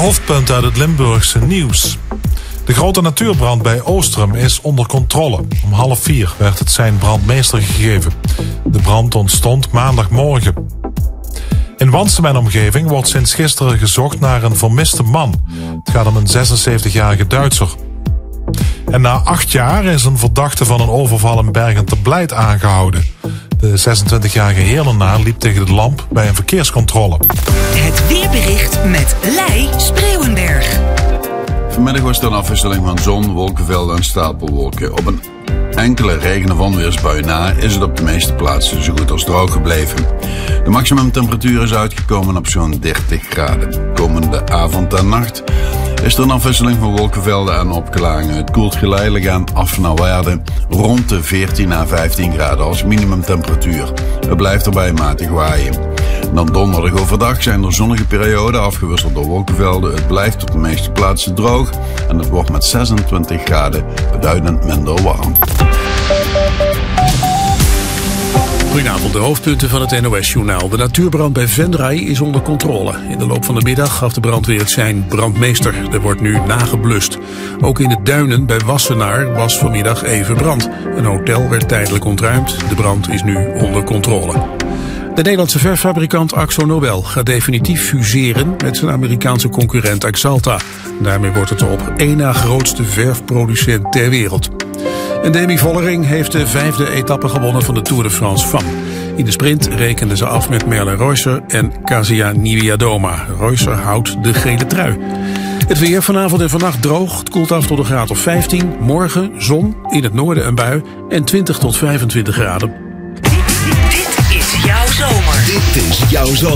Hoofdpunt uit het Limburgse nieuws. De grote natuurbrand bij Oostrum is onder controle. Om 3:30 werd het sein brandmeester gegeven. De brand ontstond maandagmorgen. In Wansum en omgeving wordt sinds gisteren gezocht naar een vermiste man. Het gaat om een 76-jarige Duitser. En na 8 jaar is een verdachte van een overval in Bergen-ter-Blijt aangehouden. De 26-jarige Heerlenaar liep tegen de lamp bij een verkeerscontrole. Het weerbericht met Lei Spreeuwenberg. Vanmiddag was er een afwisseling van zon, wolkenvelden en stapelwolken. Op een enkele regen- of onweersbui na is het op de meeste plaatsen zo goed als droog gebleven. De maximumtemperatuur is uitgekomen op zo'n 30 graden. Komende avond en nacht is er een afwisseling van wolkenvelden en opklaringen. Het koelt geleidelijk aan af naar waarde rond de 14 à 15 graden als minimumtemperatuur. Het blijft erbij matig waaien. Dan donderdag overdag zijn er zonnige perioden afgewisseld door wolkenvelden. Het blijft op de meeste plaatsen droog en het wordt met 26 graden beduidend minder warm. Goedenavond, de hoofdpunten van het NOS-journaal. De natuurbrand bij Venray is onder controle. In de loop van de middag gaf de brandweer het sein brandmeester. Er wordt nu nageblust. Ook in de duinen bij Wassenaar was vanmiddag even brand. Een hotel werd tijdelijk ontruimd. De brand is nu onder controle. De Nederlandse verffabrikant AkzoNobel gaat definitief fuseren met zijn Amerikaanse concurrent Axalta. Daarmee wordt het de op één na grootste verfproducent ter wereld. En Demi Vollering heeft de 5e etappe gewonnen van de Tour de France Femmes. In de sprint rekenden ze af met Merlin Reusser en Kasia Niewiadoma. Reusser houdt de gele trui. Het weer vanavond en vannacht droog. Het koelt af tot een graad of 15. Morgen zon, in het noorden een bui en 20 tot 25 graden. Dit is jouw zomer. Dit is jouw zomer.